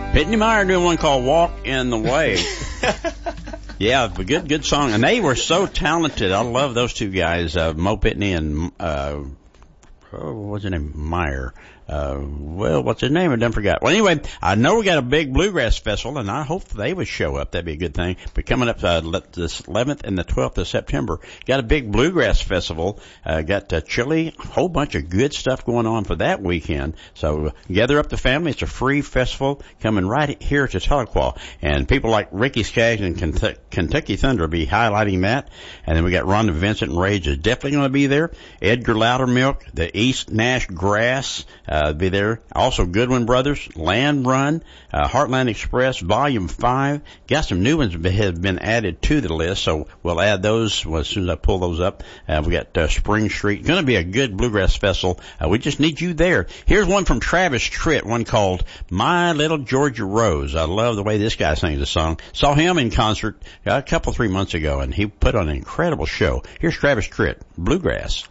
Pitney Meyer doing one called Walk in the Way. Yeah, a good song. And they were so talented. I love those two guys, Mo Pitney and, what's his name? Meyer. What's his name? I done forgot. Well, anyway, I know we got a big bluegrass festival, and I hope they would show up. That'd be a good thing. But coming up this 11th and the 12th of September, got a big bluegrass festival. Got Chile, a whole bunch of good stuff going on for that weekend. So gather up the family. It's a free festival coming right here to Tahlequah. And people like Ricky Skaggs and Kentucky Thunder will be highlighting that. And then we got Rhonda Vincent and Rage is definitely going to be there. Edgar Loudermilk, the East Nash Grass, be there. Also Goodwin Brothers, Land Run, Heartland Express, Volume 5. Got some new ones that have been added to the list, so we'll add those as soon as I pull those up. We got Spring Street. Going to be a good bluegrass festival. We just need you there. Here's one from Travis Tritt, one called My Little Georgia Rose. I love the way this guy sings the song. Saw him in concert a couple, 3 months ago, and he put on an incredible show. Here's Travis Tritt, Bluegrass.